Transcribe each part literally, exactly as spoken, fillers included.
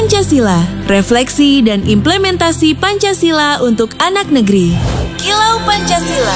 Pancasila, refleksi dan implementasi Pancasila untuk anak negeri. Kilau Pancasila.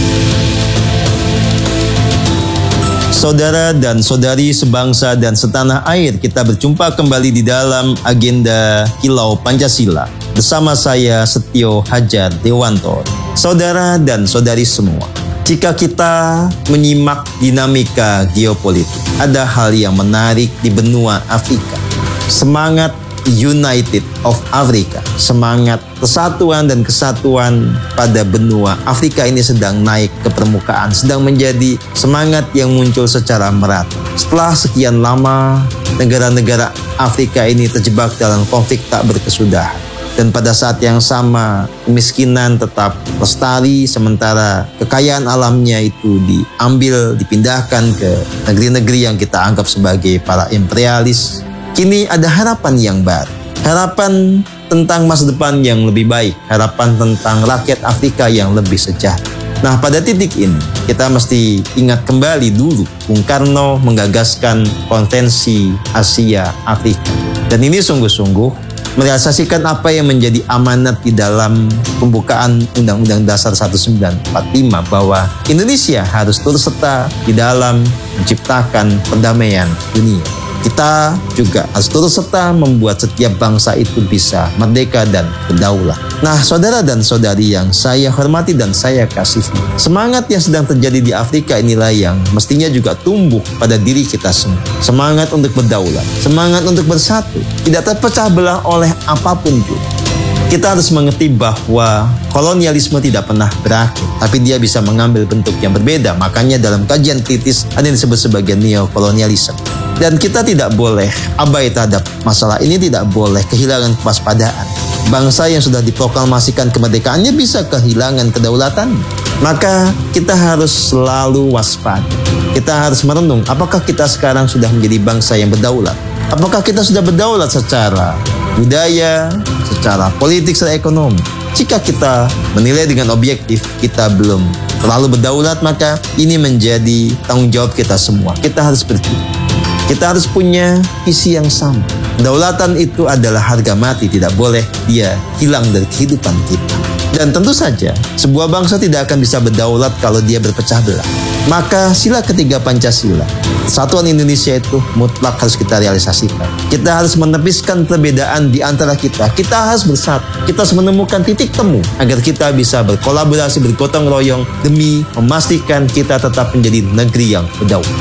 Saudara dan saudari sebangsa dan setanah air, kita berjumpa kembali di dalam agenda Kilau Pancasila. Bersama saya Setio Hajar Dewanto. Saudara dan saudari semua, jika kita menyimak dinamika geopolitik, ada hal yang menarik di benua Afrika. Semangat United of Africa, semangat persatuan dan kesatuan pada benua Afrika ini sedang naik ke permukaan, sedang menjadi semangat yang muncul secara merata. Setelah sekian lama, negara-negara Afrika ini terjebak dalam konflik tak berkesudahan. Dan pada saat yang sama, kemiskinan tetap lestari, sementara kekayaan alamnya itu diambil, dipindahkan ke negeri-negeri yang kita anggap sebagai para imperialis. Kini ada harapan yang baru, harapan tentang masa depan yang lebih baik, harapan tentang rakyat Afrika yang lebih sejahtera. Nah, pada titik ini, kita mesti ingat kembali dulu Bung Karno menggagaskan Konvensi Asia Afrika. Dan ini sungguh-sungguh merealisasikan apa yang menjadi amanat di dalam pembukaan Undang-Undang Dasar seribu sembilan ratus empat puluh lima, bahwa Indonesia harus turut serta di dalam menciptakan perdamaian dunia. Kita juga harus turut serta membuat setiap bangsa itu bisa merdeka dan berdaulat. Nah, saudara dan saudari yang saya hormati dan saya kasihi, semangat yang sedang terjadi di Afrika inilah yang mestinya juga tumbuh pada diri kita semua. Semangat untuk berdaulat, semangat untuk bersatu, tidak terpecah belah oleh apapun juga. Kita harus mengerti bahwa kolonialisme tidak pernah berakhir, tapi dia bisa mengambil bentuk yang berbeda. Makanya dalam kajian kritis ada yang disebut sebagai neokolonialisme. Dan kita tidak boleh abai terhadap masalah ini, tidak boleh kehilangan kewaspadaan. Bangsa yang sudah diproklamasikan kemerdekaannya bisa kehilangan kedaulatan. Maka kita harus selalu waspada. Kita harus merenung, apakah kita sekarang sudah menjadi bangsa yang berdaulat? Apakah kita sudah berdaulat secara budaya, secara politik, secara ekonomi? Jika kita menilai dengan objektif, kita belum terlalu berdaulat, maka ini menjadi tanggung jawab kita semua. Kita harus berjuang. Kita harus punya visi yang sama. Kedaulatan itu adalah harga mati, tidak boleh dia hilang dari kehidupan kita. Dan tentu saja, sebuah bangsa tidak akan bisa berdaulat kalau dia berpecah belah. Maka sila ketiga Pancasila, Persatuan Indonesia itu mutlak harus kita realisasikan. Kita harus menepiskan perbedaan di antara kita. Kita harus bersatu. Kita harus menemukan titik temu agar kita bisa berkolaborasi, bergotong royong demi memastikan kita tetap menjadi negeri yang berdaulat.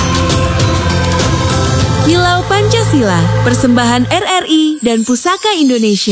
Kilau Pancasila, persembahan R R I dan Pusaka Indonesia.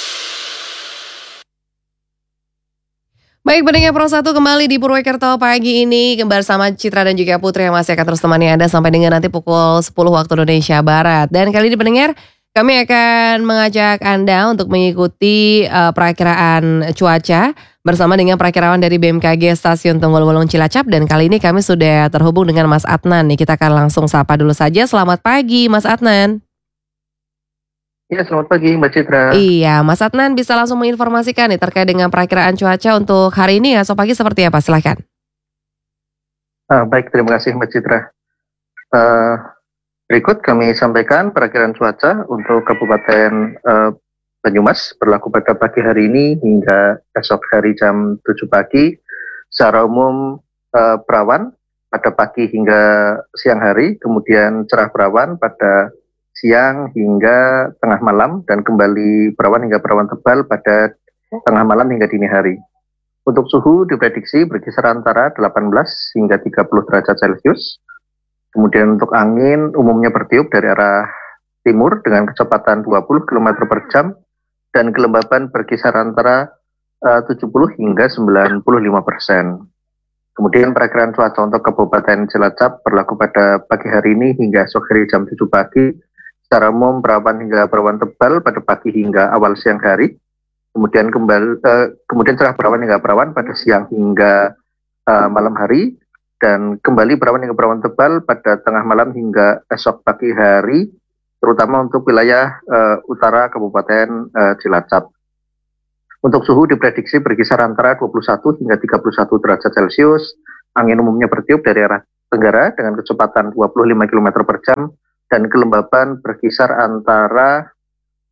Baik, pendengar Pro satu kembali di Purwokerto pagi ini bersama Citra dan juga Putri yang masih akan terus temani Anda sampai dengan nanti pukul sepuluh waktu Indonesia Barat. Dan kali ini pendengar, kami akan mengajak Anda untuk mengikuti uh, perakiraan cuaca bersama dengan perakirawan dari B M K G Stasiun Tunggul Wulung Cilacap. Dan kali ini kami sudah terhubung dengan Mas Adnan. Nih, kita akan langsung sapa dulu saja. Selamat pagi Mas Adnan. Ya, selamat pagi Mbak Citra. Iya, Mas Adnan bisa langsung menginformasikan nih terkait dengan perakiraan cuaca untuk hari ini esok pagi seperti apa? Silakan. Uh, baik, terima kasih Mbak Citra. Uh, berikut kami sampaikan perakiraan cuaca untuk Kabupaten uh, Banyumas berlaku pada pagi hari ini hingga esok hari jam tujuh pagi. Secara umum uh, berawan pada pagi hingga siang hari, kemudian cerah berawan pada siang hingga tengah malam, dan kembali berawan hingga berawan tebal pada tengah malam hingga dini hari. Untuk suhu diprediksi berkisar antara delapan belas hingga tiga puluh derajat Celcius. Kemudian untuk angin umumnya bertiup dari arah timur dengan kecepatan dua puluh kilometer per jam dan kelembapan berkisar antara uh, tujuh puluh hingga sembilan puluh lima persen. Kemudian perakiraan cuaca untuk Kabupaten Cilacap berlaku pada pagi hari ini hingga esok hari jam tujuh pagi. Secara umum berawan hingga berawan tebal pada pagi hingga awal siang hari. Kemudian kembali uh, kemudian cerah berawan hingga berawan pada siang hingga uh, malam hari, dan kembali berawan hingga berawan tebal pada tengah malam hingga esok pagi hari, terutama untuk wilayah uh, utara Kabupaten uh, Cilacap. Untuk suhu diprediksi berkisar antara dua puluh satu hingga tiga puluh satu derajat Celcius. Angin umumnya bertiup dari arah tenggara dengan kecepatan dua puluh lima kilometer per jam dan kelembapan berkisar antara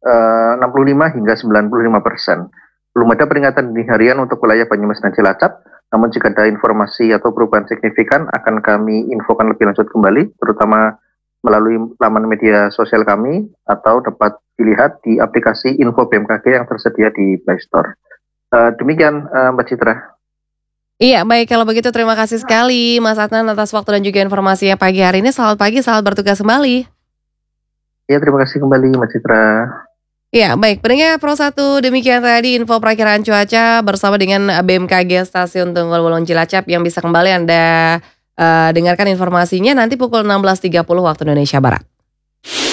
eh, enam puluh lima hingga sembilan puluh lima persen. Belum ada peringatan dini harian untuk wilayah Banyumas dan Cilacap, namun jika ada informasi atau perubahan signifikan akan kami infokan lebih lanjut kembali, terutama melalui laman media sosial kami atau dapat dilihat di aplikasi Info B M K G yang tersedia di Play Store. Uh, demikian uh, Mbak Citra. Iya, baik, kalau begitu terima kasih sekali Mas Adnan atas waktu dan juga informasinya pagi hari ini. Selamat pagi, selamat bertugas kembali. Ya, terima kasih kembali Mbak Citra. Ya, baik, pendengar Pro satu, demikian tadi info perakiraan cuaca bersama dengan B M K G Stasiun Tunggul Wulung Cilacap yang bisa kembali Anda uh, dengarkan informasinya nanti pukul enam belas tiga puluh waktu Indonesia Barat.